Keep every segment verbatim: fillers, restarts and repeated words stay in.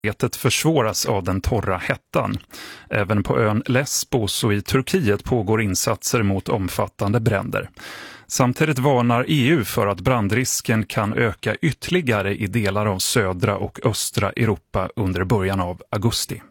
Arbetet försvåras av den torra hettan. Även på ön Lesbos och i Turkiet pågår insatser mot omfattande bränder. Samtidigt varnar E U för att brandrisken kan öka ytterligare i delar av södra och östra Europa under början av augusti.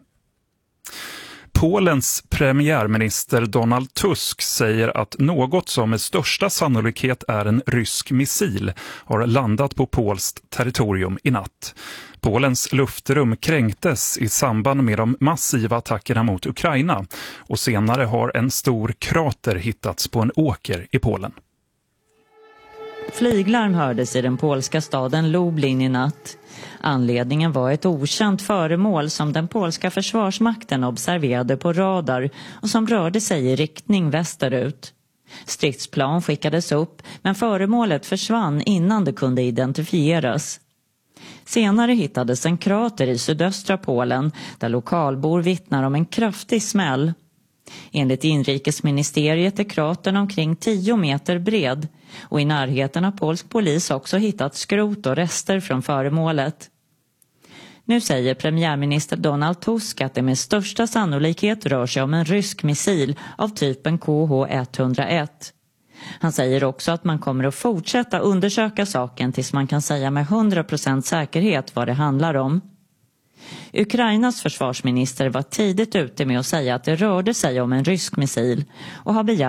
Polens premiärminister Donald Tusk säger att något som med största sannolikhet är en rysk missil har landat på polskt territorium i natt. Polens luftrum kränktes i samband med de massiva attackerna mot Ukraina och senare har en stor krater hittats på en åker i Polen. Flyglarm hördes i den polska staden Lublin i natt. Anledningen var ett okänt föremål som den polska försvarsmakten observerade på radar och som rörde sig i riktning västerut. Stridsplan skickades upp, men föremålet försvann innan det kunde identifieras. Senare hittades en krater i sydöstra Polen där lokalbor vittnar om en kraftig smäll. Enligt inrikesministeriet är kratern omkring tio meter bred och i närheten har polsk polis också hittat skrot och rester från föremålet. Nu säger premiärminister Donald Tusk att det med största sannolikhet rör sig om en rysk missil av typen K H etthundraett. Han säger också att man kommer att fortsätta undersöka saken tills man kan säga med hundra procent säkerhet vad det handlar om. Ukrainas försvarsminister var tidigt ute med att säga att det rörde sig om en rysk missil och har begärt